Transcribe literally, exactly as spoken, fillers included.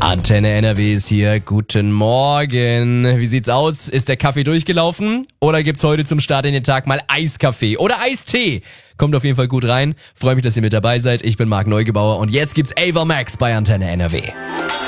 Antenne N R W ist hier. Guten Morgen. Wie sieht's aus? Ist der Kaffee durchgelaufen? Oder gibt's heute zum Start in den Tag mal Eiskaffee oder Eistee? Kommt auf jeden Fall gut rein. Freue mich, dass ihr mit dabei seid. Ich bin Marc Neugebauer und jetzt gibt's Ava Max bei Antenne N R W.